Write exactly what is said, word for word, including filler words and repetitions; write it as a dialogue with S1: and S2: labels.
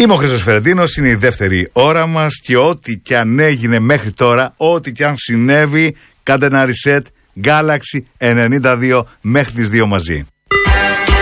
S1: Είμαι ο Χρήστος Φερεντίνος, είναι η δεύτερη ώρα μας και ό,τι και αν έγινε μέχρι τώρα, ό,τι και αν συνέβη, κάντε ένα reset Galaxy ενενήντα δύο μέχρι τις δύο μαζί.